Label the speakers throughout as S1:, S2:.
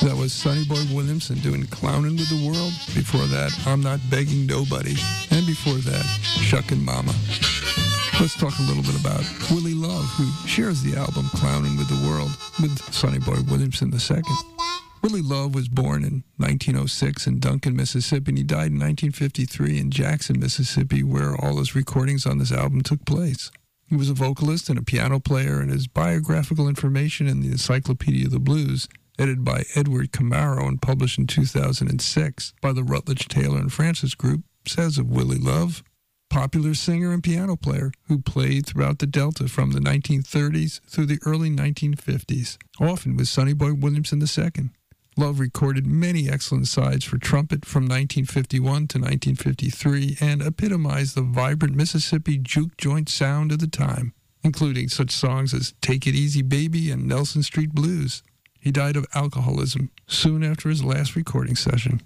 S1: That was Sonny Boy Williamson doing Clownin' with the World. Before that, I'm Not Begging Nobody. And before that, Shuckin' Mama. Let's talk a little bit about Willie Love, who shares the album Clownin' with the World with Sonny Boy Williamson II. Willie Love was born in 1906 in Duncan, Mississippi, and he died in 1953 in Jackson, Mississippi, where all his recordings on this album took place. He was a vocalist and a piano player, and his biographical information in the Encyclopedia of the Blues, edited by Edward Camaro and published in 2006 by the Rutledge, Taylor, and Francis Group, says of Willie Love, popular singer and piano player who played throughout the Delta from the 1930s through the early 1950s, often with Sonny Boy Williamson II. Love recorded many excellent sides for trumpet from 1951 to 1953 and epitomized the vibrant Mississippi juke joint sound of the time, including such songs as Take It Easy Baby and Nelson Street Blues. He died of alcoholism soon after his last recording session.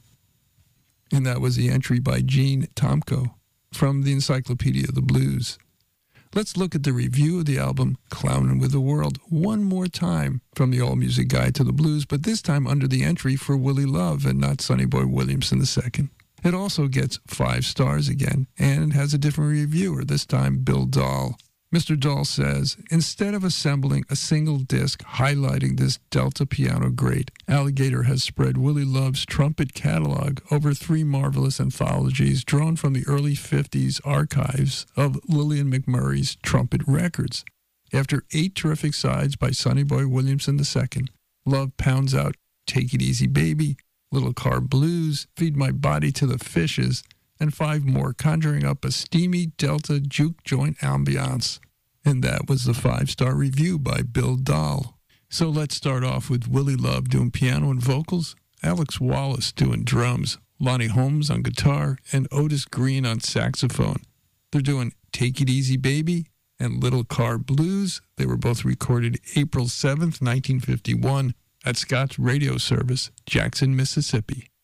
S1: And that was the entry by Gene Tomko from the Encyclopedia of the Blues. Let's look at the review of the album Clownin' with the World one more time from the All-Music Guide to the Blues, but this time under the entry for Willie Love and not Sonny Boy Williamson II. It also gets 5 stars again, and it has a different reviewer, this time Bill Dahl. Mr. Dahl says, instead of assembling a single disc highlighting this Delta piano great, Alligator has spread Willie Love's trumpet catalog over 3 marvelous anthologies drawn from the early 50s archives of Lillian McMurray's trumpet records. After 8 terrific sides by Sonny Boy Williamson II, Love pounds out Take It Easy Baby, Little Car Blues, Feed My Body to the Fishes, and 5 more, conjuring up a steamy Delta juke joint ambiance. And that was the 5-star review by Bill Dahl. So let's start off with Willie Love doing piano and vocals, Alex Wallace doing drums, Lonnie Holmes on guitar, and Otis Green on saxophone. They're doing Take It Easy Baby and Little Car Blues. They were both recorded April 7th, 1951 at Scott's Radio Service, Jackson, Mississippi.